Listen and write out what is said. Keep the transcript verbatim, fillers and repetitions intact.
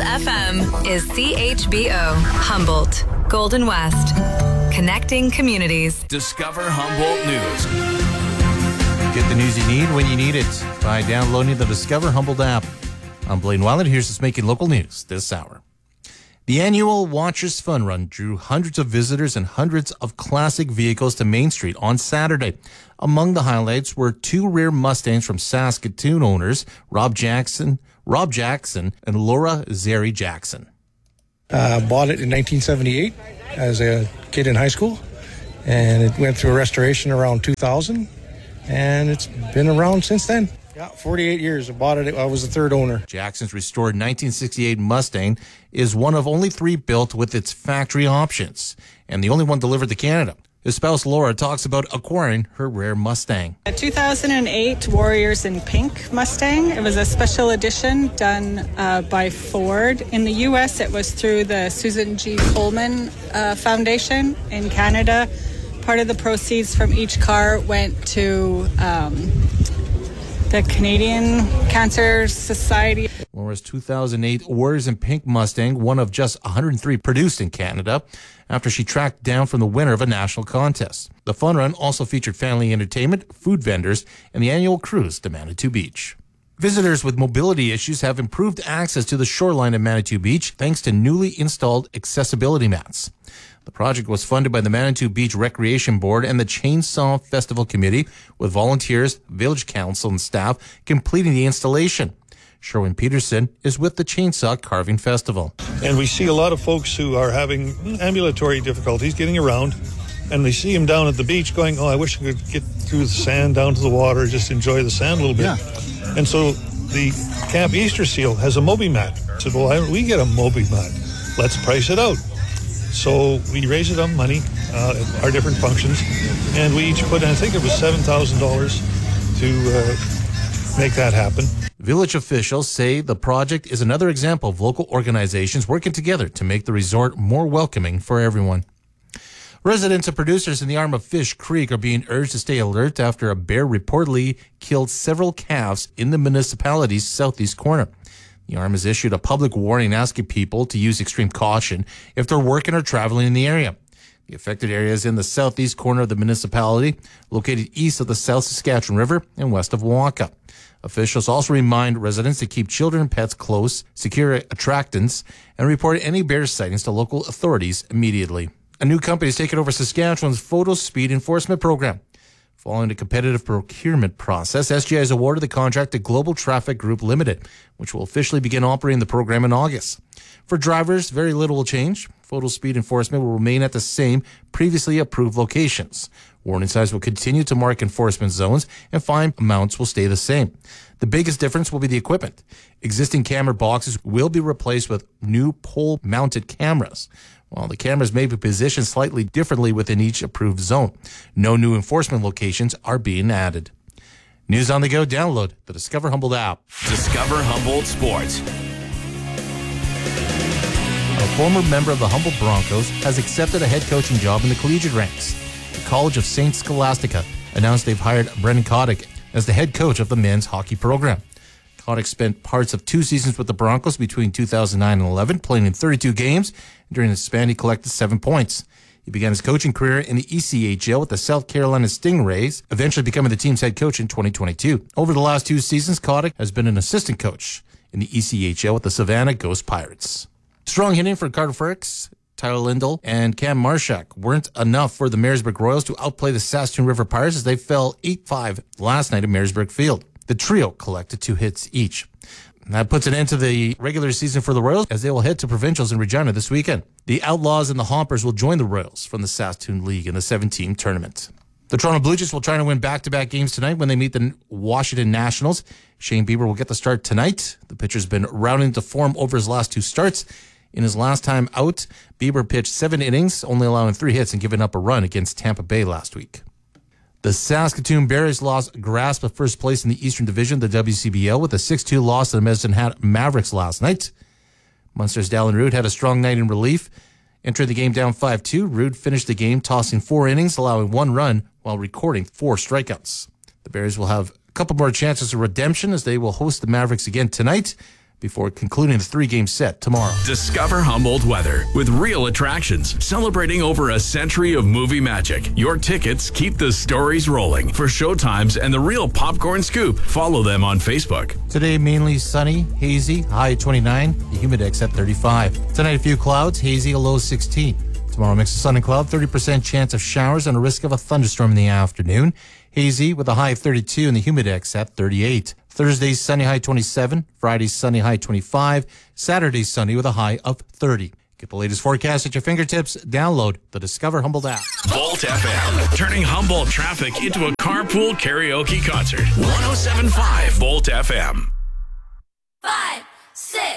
F M is C H B O, Humboldt, Golden West. Connecting communities. Discover Humboldt News. Get the news you need when you need it by downloading the Discover Humboldt app. I'm Blaine Weiland. Here's what's making local news this hour. The annual Watchers Fun Run drew hundreds of visitors and hundreds of classic vehicles to Main Street on Saturday. Among the highlights were two rare Mustangs from Saskatoon owners, Rob Jackson, Rob Jackson and Laura Zeri Jackson. Uh, bought it in nineteen seventy-eight as a kid in high school, and it went through a restoration around two thousand, and it's been around since then. Yeah, forty-eight years. I bought it. I was the third owner. Jackson's restored nineteen sixty-eight Mustang is one of only three built with its factory options, and the only one delivered to Canada. His spouse Laura talks about acquiring her rare Mustang. A two thousand eight Warriors in Pink Mustang. It was a special edition done uh, by Ford. In the U S, it was through the Susan G. Komen uh, Foundation. In Canada, part of the proceeds from each car went to um, the Canadian Cancer Society. Laura's two thousand eight Warriors in Pink Mustang, one of just one hundred three produced in Canada, after she tracked down from the winner of a national contest. The fun run also featured family entertainment, food vendors, and the annual cruise to Manitou Beach. Visitors with mobility issues have improved access to the shoreline of Manitou Beach thanks to newly installed accessibility mats. The project was funded by the Manitou Beach Recreation Board and the Chainsaw Festival Committee, with volunteers, village council, and staff completing the installation. Sherwin Peterson is with the Chainsaw Carving Festival. And we see a lot of folks who are having ambulatory difficulties getting around, and they see him down at the beach going, oh, I wish I could get through the sand down to the water, just enjoy the sand a little bit. Yeah. And so the Camp Easter Seal has a Moby mat. I said, well, why don't we get a Moby mat? Let's price it out. So we raise it on money, uh, our different functions, and we each put in, I think it was seven thousand dollars to uh, make that happen. Village officials say the project is another example of local organizations working together to make the resort more welcoming for everyone. Residents and producers in the arm of Fish Creek are being urged to stay alert after a bear reportedly killed several calves in the municipality's southeast corner. The arm has issued a public warning asking people to use extreme caution if they're working or traveling in the area. The affected area is in the southeast corner of the municipality, located east of the South Saskatchewan River and west of Wonka. Officials also remind residents to keep children and pets close, secure attractants, and report any bear sightings to local authorities immediately. A new company has taken over Saskatchewan's photo speed enforcement program. Following a competitive procurement process, S G I has awarded the contract to Global Traffic Group Limited, which will officially begin operating the program in August. For drivers, very little will change. Photo speed enforcement will remain at the same previously approved locations. Warning signs will continue to mark enforcement zones, and fine amounts will stay the same. The biggest difference will be the equipment. Existing camera boxes will be replaced with new pole-mounted cameras, while the cameras may be positioned slightly differently within each approved zone. No new enforcement locations are being added. News on the go, download the Discover Humboldt app. Discover Humboldt Sports. A former member of the Humboldt Broncos has accepted a head coaching job in the collegiate ranks. The College of Saint Scholastica announced they've hired Brendan Kotick as the head coach of the men's hockey program. Kotick spent parts of two seasons with the Broncos between two thousand nine and eleven, playing in thirty-two games. During his span, he collected seven points. He began his coaching career in the E C H L with the South Carolina Stingrays, eventually becoming the team's head coach in twenty twenty-two. Over the last two seasons, Kotick has been an assistant coach in the E C H L with the Savannah Ghost Pirates. Strong hitting for Carter Fricks, Tyler Lindell, and Cam Marshak weren't enough for the Marysburg Royals to outplay the Saskatoon River Pirates as they fell eight five last night at Marysburg Field. The trio collected two hits each. That puts an end to the regular season for the Royals as they will head to provincials in Regina this weekend. The Outlaws and the Hoppers will join the Royals from the Saskatoon League in the seven-team tournament. The Toronto Blue Jays will try to win back-to-back games tonight when they meet the Washington Nationals. Shane Bieber will get the start tonight. The pitcher's been rounding to form over his last two starts. In his last time out, Bieber pitched seven innings, only allowing three hits and giving up a run against Tampa Bay last week. The Saskatoon Bears lost grasp of first place in the Eastern Division, the W C B L, with a six two loss to the Medicine Hat Mavericks last night. Munster's Dallin Rood had a strong night in relief. Entering the game down five two, Rood finished the game tossing four innings, allowing one run while recording four strikeouts. The Bears will have a couple more chances of redemption as they will host the Mavericks again tonight. before concluding the three-game set tomorrow. Discover Humboldt weather with real attractions celebrating over a century of movie magic. Your tickets keep the stories rolling. For showtimes and the real popcorn scoop, follow them on Facebook. Today, mainly sunny, hazy, high twenty-nine, the humidex at thirty-five. Tonight, a few clouds, hazy, a low sixteen. Tomorrow, mix of sun and cloud, thirty percent chance of showers and a risk of a thunderstorm in the afternoon. Hazy with a high of thirty-two and the humidex at thirty-eight. Thursday, sunny, high twenty-seven. Friday, sunny, high twenty-five. Saturday, sunny with a high of thirty. Get the latest forecast at your fingertips. Download the Discover Humboldt app. Volt F M, turning Humboldt traffic into a carpool karaoke concert. one oh seven point five Volt F M. Five.